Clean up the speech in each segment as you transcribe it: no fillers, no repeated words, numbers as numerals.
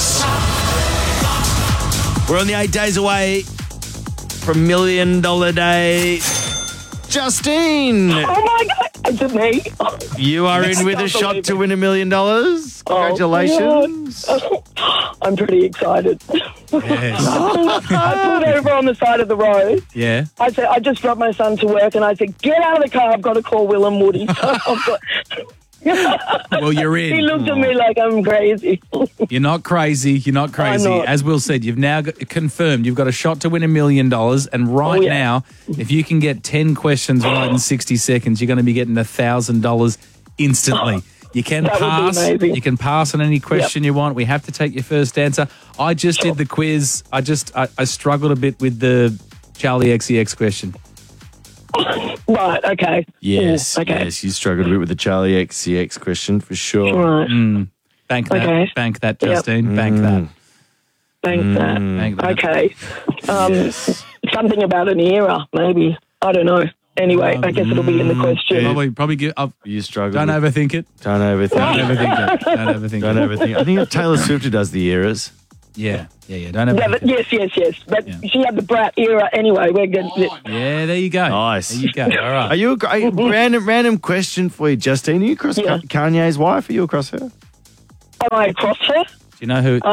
Yes. We're only 8 days away from $1 Million Day. Justine, Oh my God, is it me? you are in with a shot to win $1 million. Congratulations. Oh, I'm pretty excited. Yes. I pulled over on the side of the road. Yeah. I said, I just dropped my son to work, and I said, get out of the car. I've got to call Will and Woody. So I've got... Well, you're in. He looked at me like I'm crazy. You're not crazy. You're not crazy. I'm not. As Will said, you've now confirmed you've got a shot to win $1 million. And right now, if you can get 10 questions right in 60 seconds, you're going to be getting $1,000 instantly. You can That would be pass. amazing. You can pass on any question you want. We have to take your first answer. I just did the quiz. I struggled a bit with the Charlie XCX question. Right, okay. Yes, Okay. yes, you struggled a bit with the Charlie XCX question for sure. Right. Bank that. Okay. Bank that, Justine. Bank that. Thanks, Bank that. Okay. Something about an era, maybe. I don't know. Anyway, I guess it'll be in the question. Probably give. You struggled. Don't overthink it. Don't overthink. Don't overthink it. Don't overthink Don't it. overthink. I think Taylor Swift does the eras. Yeah. Don't Yeah, overthink but it. yes. But she had the brat era anyway. We're good. Yeah, there you go. Nice. There you go. All right. Are you random question for you, Justine? Are you across Yeah. Kanye's wife? Are you across her? Am I across her? Do you know who?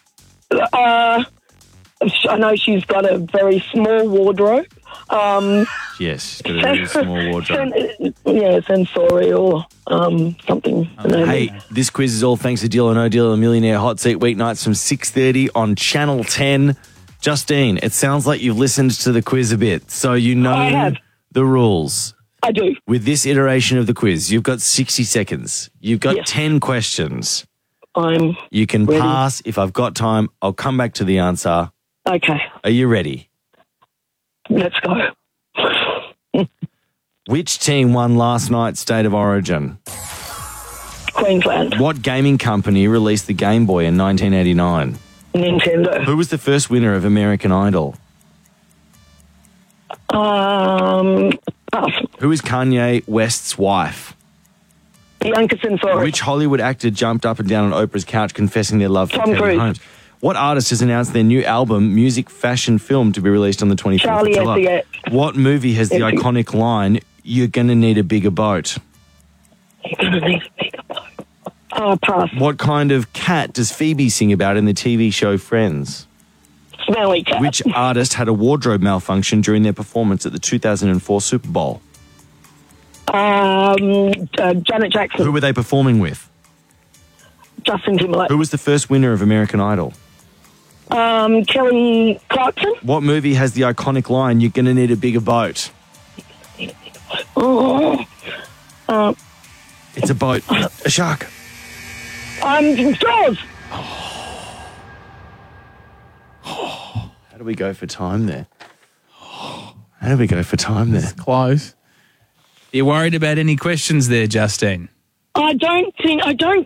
I know she's got a very small wardrobe. Yes, she's got a very small wardrobe. Sensorial, something. Hey, this quiz is all thanks to Deal or No Deal, a Millionaire Hot Seat weeknights from 6:30 on Channel 10. Justine, it sounds like you've listened to the quiz a bit, so you know I have. the rules. I do. With this iteration of the quiz, you've got 60 seconds. You've got Yes. 10 questions. I'm You can ready. pass. If I've got time, I'll come back to the answer. Okay. Are you ready? Let's go. Which team won last night's State of Origin? Queensland. What gaming company released the Game Boy in 1989? Nintendo. Who was the first winner of American Idol? Pass. Who is Kanye West's wife? Bianca Censori. Which Hollywood actor jumped up and down on Oprah's couch confessing their love for Tom Katie Cruise. Holmes? What artist has announced their new album, music, fashion, film, to be released on the 24th Charlie of July? XCX. What movie has the XCX. iconic line, "You're gonna need a bigger boat"? You're going to need a bigger boat. Pass. What kind of cat does Phoebe sing about in the TV show Friends? Smelly cat. Which artist had a wardrobe malfunction during their performance at the 2004 Super Bowl? Janet Jackson. Who were they performing with? Justin Timberlake. Who was the first winner of American Idol? Kelly Clarkson. What movie has the iconic line, "You're gonna need a bigger boat"? Oh. It's a boat. A shark. Jaws. How do we go for time there? How do we go for time there? Close. You worried about any questions there, Justine? I don't think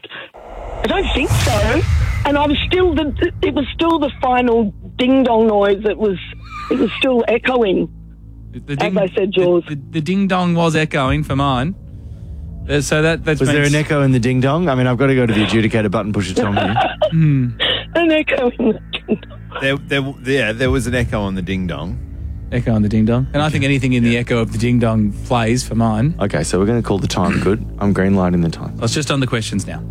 so. And I was still it was still the final ding dong noise. It was still echoing. As I said, Jaws. The ding dong was echoing for mine. So that's Was there an echo in the ding dong? I mean, I've got to go to the adjudicator button pusher, tell me. An echo in the ding dong. There was an echo on the ding dong. echo on the ding dong? And I think anything in the echo of the ding dong plays for mine. Okay, so we're going to call the time. Good. I'm green lighting the time. Let's just on the questions now.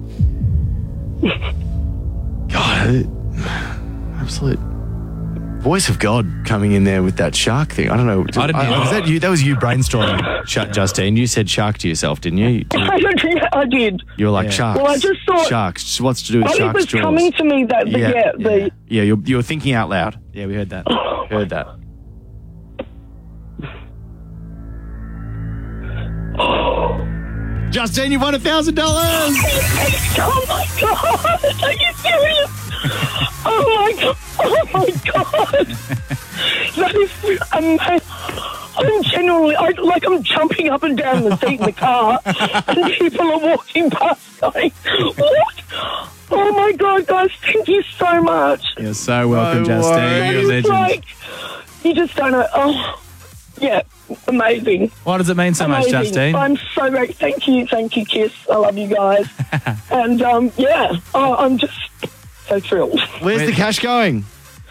God, absolute voice of God coming in there with that shark thing. I don't know. I didn't hear was that you? That was you brainstorming, Justine. You said shark to yourself, didn't you? I did. You were like, Yeah. sharks. Well, I just thought- Sharks. What's to do with It sharks' was jaws? coming to me that Yeah, you were thinking out loud. Yeah, we heard that. Heard that. Justine, you've won $1,000. Oh my God! Are you serious? Oh my God! Oh my God! That is amazing. I'm genuinely, I'm jumping up and down the seat in the car, and people are walking past going, "What? Oh my God, guys! Thank you so much." You're so welcome, No Justine. worries. You're a It's legend. like you just don't know. Oh, yeah, amazing. Why does it mean so much, Amazing. Justine? I'm so great. Thank you, Kiss. I love you guys. And I'm just so thrilled. Where's the cash going?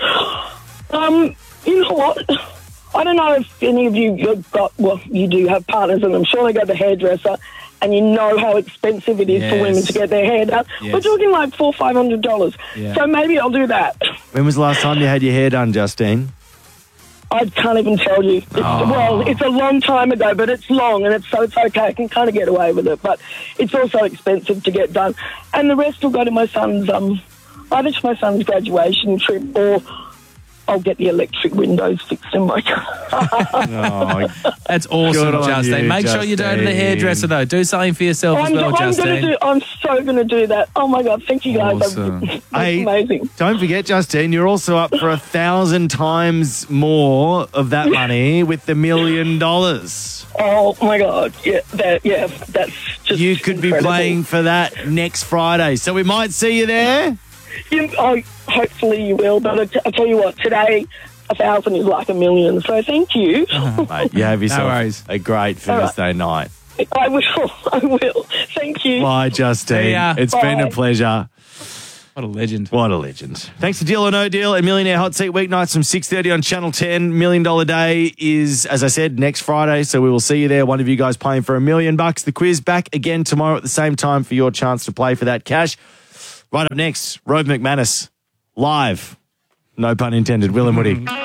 You know what? I don't know if any of you you do have partners, and I'm sure they go to the hairdresser, and you know how expensive it is for women to get their hair done. Yes. We're talking like $400-500. Yeah. So maybe I'll do that. When was the last time you had your hair done, Justine? I can't even tell you. Well, it's a long time ago, but it's long, and it's okay. I can kind of get away with it, but it's also expensive to get done. And the rest will go to my son's, either to my son's graduation trip, or I'll get the electric windows fixed in my car. That's awesome, Good on Justine. you, Make sure you go to the hairdresser, though. Do something for yourself as well, Justine. I'm so going to do that. Oh, my God. Thank you, guys. Awesome. That's Hey, amazing. Don't forget, Justine, you're also up for 1,000 times more of that money with the $1 million. Oh, my God. Yeah, that's just You could be incredible. playing for that next Friday, so we might see you there. Hopefully you will, but I'll tell you what, today 1,000 is like $1 million, so thank you. Mate, you have worries. yourself a great Thursday night. I will. Thank you. Bye, Justine. See ya. It's been a Bye. pleasure. What a legend. What a legend. Thanks to Deal or No Deal and Millionaire Hot Seat weeknights from 6:30 on Channel 10. $1 Million Day is, as I said, next Friday, so we will see you there. One of you guys playing for $1 million. The quiz back again tomorrow at the same time for your chance to play for that cash. Right up next, Rove McManus, live. No pun intended. Will and Woody.